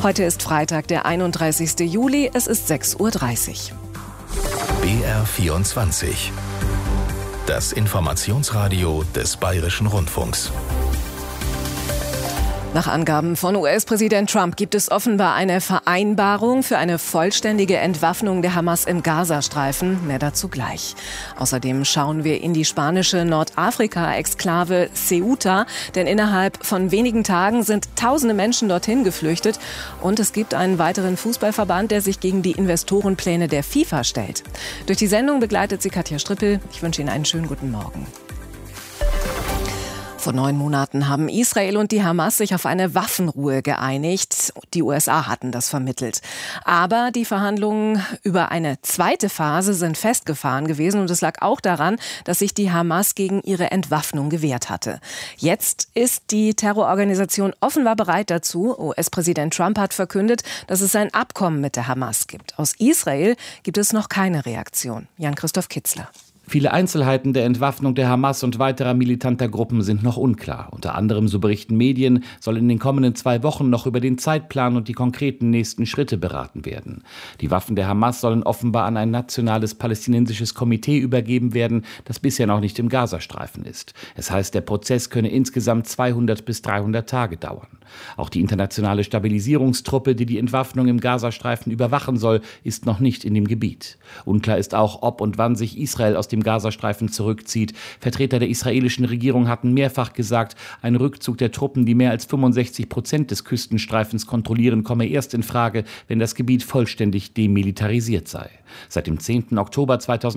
Heute ist Freitag, der 31. Juli. Es ist 6:30 Uhr. BR24. Das Informationsradio des Bayerischen Rundfunks. Nach Angaben von US-Präsident Trump gibt es offenbar eine Vereinbarung für eine vollständige Entwaffnung der Hamas im Gazastreifen. Mehr dazu gleich. Außerdem schauen wir in die spanische Nordafrika-Exklave Ceuta, denn innerhalb von wenigen Tagen sind tausende Menschen dorthin geflüchtet. Und es gibt einen weiteren Fußballverband, der sich gegen die Investorenpläne der FIFA stellt. Durch die Sendung begleitet sie Katja Strippel. Ich wünsche Ihnen einen schönen guten Morgen. Vor 9 Monaten haben Israel und die Hamas sich auf eine Waffenruhe geeinigt. Die USA hatten das vermittelt. Aber die Verhandlungen über eine zweite Phase sind festgefahren gewesen. Und es lag auch daran, dass sich die Hamas gegen ihre Entwaffnung gewehrt hatte. Jetzt ist die Terrororganisation offenbar bereit dazu. US-Präsident Trump hat verkündet, dass es ein Abkommen mit der Hamas gibt. Aus Israel gibt es noch keine Reaktion. Jan-Christoph Kitzler. Viele Einzelheiten der Entwaffnung der Hamas und weiterer militanter Gruppen sind noch unklar. Unter anderem, so berichten Medien, soll in den kommenden 2 Wochen noch über den Zeitplan und die konkreten nächsten Schritte beraten werden. Die Waffen der Hamas sollen offenbar an ein nationales palästinensisches Komitee übergeben werden, das bisher noch nicht im Gazastreifen ist. Es heißt, der Prozess könne insgesamt 200 bis 300 Tage dauern. Auch die internationale Stabilisierungstruppe, die die Entwaffnung im Gazastreifen überwachen soll, ist noch nicht in dem Gebiet. Unklar ist auch, ob und wann sich Israel aus dem Gazastreifen zurückzieht. Vertreter der israelischen Regierung hatten mehrfach gesagt, ein Rückzug der Truppen, die mehr als 65% des Küstenstreifens kontrollieren, komme erst in Frage, wenn das Gebiet vollständig demilitarisiert sei. Seit dem 10. Oktober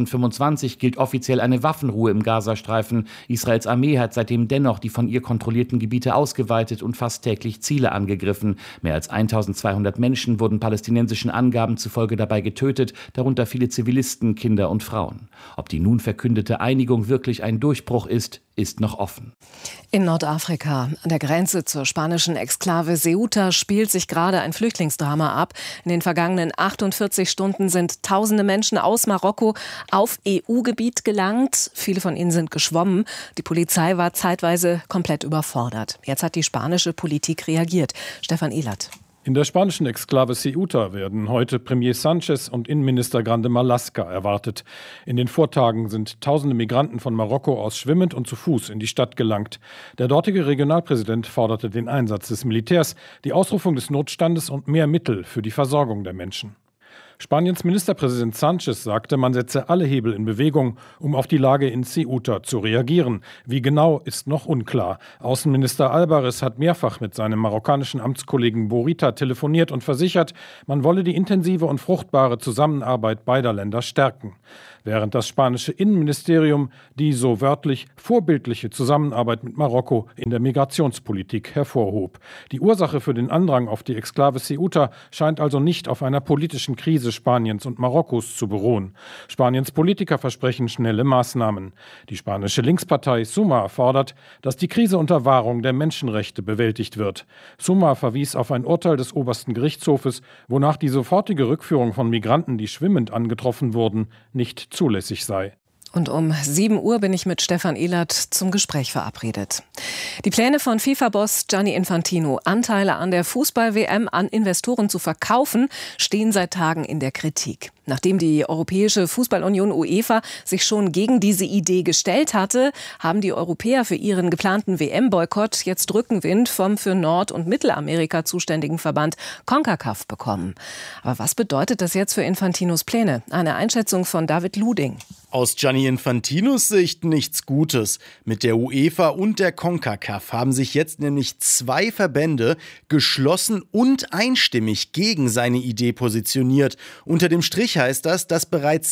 2025 gilt offiziell eine Waffenruhe im Gazastreifen. Israels Armee hat seitdem dennoch die von ihr kontrollierten Gebiete ausgeweitet und fast täglich Ziele angegriffen. Mehr als 1200 Menschen wurden palästinensischen Angaben zufolge dabei getötet, darunter viele Zivilisten, Kinder und Frauen. Ob die nun verkündete Einigung wirklich ein Durchbruch ist noch offen. In Nordafrika, an der Grenze zur spanischen Exklave Ceuta, spielt sich gerade ein Flüchtlingsdrama ab. In den vergangenen 48 Stunden sind tausende Menschen aus Marokko auf EU-Gebiet gelangt. Viele von ihnen sind geschwommen. Die Polizei war zeitweise komplett überfordert. Jetzt hat die spanische Politik reagiert. Stefan Ehlert. In der spanischen Exklave Ceuta werden heute Premier Sánchez und Innenminister Grande Marlaska erwartet. In den Vortagen sind tausende Migranten von Marokko aus schwimmend und zu Fuß in die Stadt gelangt. Der dortige Regionalpräsident forderte den Einsatz des Militärs, die Ausrufung des Notstandes und mehr Mittel für die Versorgung der Menschen. Spaniens Ministerpräsident Sánchez sagte, man setze alle Hebel in Bewegung, um auf die Lage in Ceuta zu reagieren. Wie genau, ist noch unklar. Außenminister Álvarez hat mehrfach mit seinem marokkanischen Amtskollegen Borita telefoniert und versichert, man wolle die intensive und fruchtbare Zusammenarbeit beider Länder stärken. Während das spanische Innenministerium die so wörtlich vorbildliche Zusammenarbeit mit Marokko in der Migrationspolitik hervorhob. Die Ursache für den Andrang auf die Exklave Ceuta scheint also nicht auf einer politischen Krise Spaniens und Marokkos zu beruhen. Spaniens Politiker versprechen schnelle Maßnahmen. Die spanische Linkspartei Sumar fordert, dass die Krise unter Wahrung der Menschenrechte bewältigt wird. Sumar verwies auf ein Urteil des obersten Gerichtshofes, wonach die sofortige Rückführung von Migranten, die schwimmend angetroffen wurden, nicht zulässig sei. Und um 7 Uhr bin ich mit Stefan Ehlert zum Gespräch verabredet. Die Pläne von FIFA-Boss Gianni Infantino, Anteile an der Fußball-WM an Investoren zu verkaufen, stehen seit Tagen in der Kritik. Nachdem die Europäische Fußballunion UEFA sich schon gegen diese Idee gestellt hatte, haben die Europäer für ihren geplanten WM-Boykott jetzt Rückenwind vom für Nord- und Mittelamerika zuständigen Verband CONCACAF bekommen. Aber was bedeutet das jetzt für Infantinos Pläne? Eine Einschätzung von David Luding. Aus Gianni Infantinos Sicht nichts Gutes. Mit der UEFA und der CONCACAF haben sich jetzt nämlich 2 Verbände geschlossen und einstimmig gegen seine Idee positioniert. Unter dem Strich heißt das, dass bereits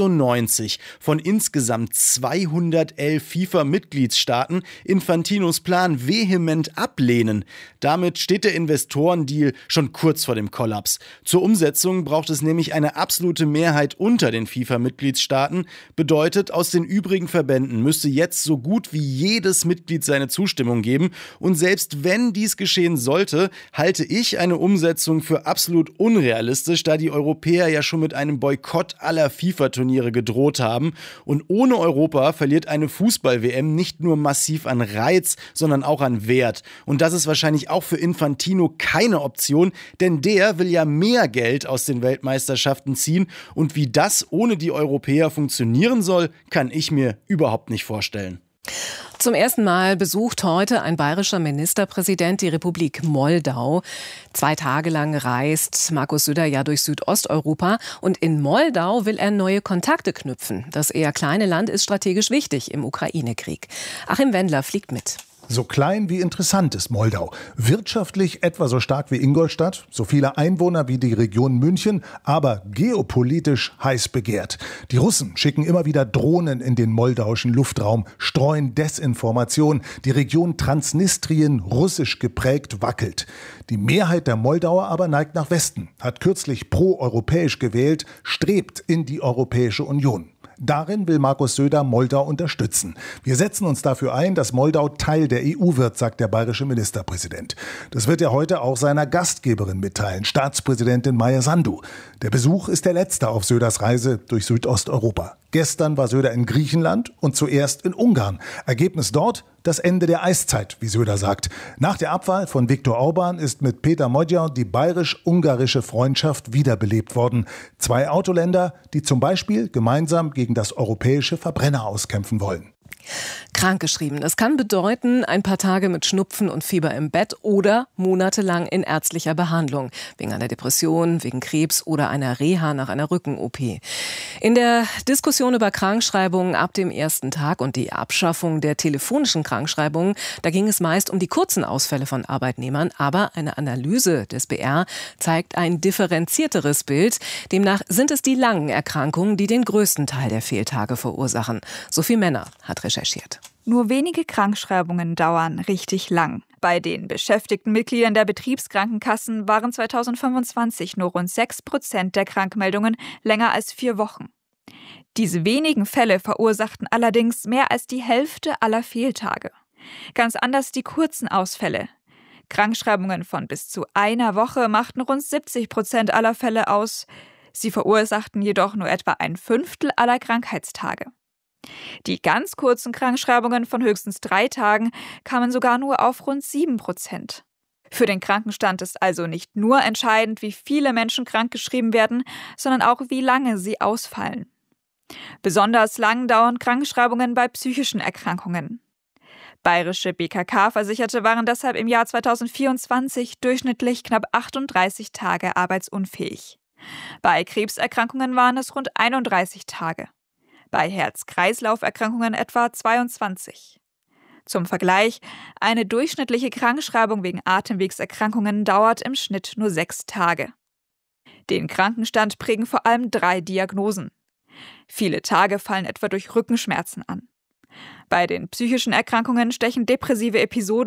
96 von insgesamt 211 FIFA-Mitgliedstaaten Infantinos Plan vehement ablehnen. Damit steht der Investorendeal schon kurz vor dem Kollaps. Zur Umsetzung braucht es nämlich eine absolute Mehrheit unter den FIFA-Mitgliedstaaten. Bedeutet, aus den übrigen Verbänden müsste jetzt so gut wie jedes Mitglied seine Zustimmung geben. Und selbst wenn dies geschehen sollte, halte ich eine Umsetzung für absolut unrealistisch, da die Europäer ja schon mit einem einem Boykott aller FIFA-Turniere gedroht haben. Und ohne Europa verliert eine Fußball-WM nicht nur massiv an Reiz, sondern auch an Wert. Und das ist wahrscheinlich auch für Infantino keine Option, denn der will ja mehr Geld aus den Weltmeisterschaften ziehen. Und wie das ohne die Europäer funktionieren soll, kann ich mir überhaupt nicht vorstellen. Zum ersten Mal besucht heute ein bayerischer Ministerpräsident die Republik Moldau. 2 Tage lang reist Markus Söder ja durch Südosteuropa und in Moldau will er neue Kontakte knüpfen. Das eher kleine Land ist strategisch wichtig im Ukraine-Krieg. Achim Wendler fliegt mit. So klein wie interessant ist Moldau. Wirtschaftlich etwa so stark wie Ingolstadt, so viele Einwohner wie die Region München, aber geopolitisch heiß begehrt. Die Russen schicken immer wieder Drohnen in den moldauischen Luftraum, streuen Desinformation. Die Region Transnistrien, russisch geprägt, wackelt. Die Mehrheit der Moldauer aber neigt nach Westen, hat kürzlich pro-europäisch gewählt, strebt in die Europäische Union. Darin will Markus Söder Moldau unterstützen. Wir setzen uns dafür ein, dass Moldau Teil der EU wird, sagt der bayerische Ministerpräsident. Das wird er heute auch seiner Gastgeberin mitteilen, Staatspräsidentin Maja Sandu. Der Besuch ist der letzte auf Söders Reise durch Südosteuropa. Gestern war Söder in Griechenland und zuerst in Ungarn. Ergebnis dort: das Ende der Eiszeit, wie Söder sagt. Nach der Abwahl von Viktor Orbán ist mit Péter Magyar die bayerisch-ungarische Freundschaft wiederbelebt worden. 2 Autoländer, die zum Beispiel gemeinsam gegen das europäische Verbrenner auskämpfen wollen. Krankgeschrieben. Das kann bedeuten, ein paar Tage mit Schnupfen und Fieber im Bett oder monatelang in ärztlicher Behandlung. Wegen einer Depression, wegen Krebs oder einer Reha nach einer Rücken-OP. In der Diskussion über Krankschreibungen ab dem ersten Tag und die Abschaffung der telefonischen Krankschreibungen, da ging es meist um die kurzen Ausfälle von Arbeitnehmern. Aber eine Analyse des BR zeigt ein differenzierteres Bild. Demnach sind es die langen Erkrankungen, die den größten Teil der Fehltage verursachen. Sophie Männer hat recherchiert. Nur wenige Krankschreibungen dauern richtig lang. Bei den beschäftigten Mitgliedern der Betriebskrankenkassen waren 2025 nur rund 6% der Krankmeldungen länger als 4 Wochen. Diese wenigen Fälle verursachten allerdings mehr als die Hälfte aller Fehltage. Ganz anders die kurzen Ausfälle. Krankschreibungen von bis zu einer Woche machten rund 70% aller Fälle aus. Sie verursachten jedoch nur etwa 1/5 aller Krankheitstage. Die ganz kurzen Krankschreibungen von höchstens 3 Tagen kamen sogar nur auf rund 7%. Für den Krankenstand ist also nicht nur entscheidend, wie viele Menschen krankgeschrieben werden, sondern auch, wie lange sie ausfallen. Besonders lang dauern Krankschreibungen bei psychischen Erkrankungen. Bayerische BKK-Versicherte waren deshalb im Jahr 2024 durchschnittlich knapp 38 Tage arbeitsunfähig. Bei Krebserkrankungen waren es rund 31 Tage. Bei Herz-Kreislauf-Erkrankungen etwa 22. Zum Vergleich, eine durchschnittliche Krankschreibung wegen Atemwegserkrankungen dauert im Schnitt nur 6 Tage. Den Krankenstand prägen vor allem 3 Diagnosen. Viele Tage fallen etwa durch Rückenschmerzen an. Bei den psychischen Erkrankungen stechen depressive Episoden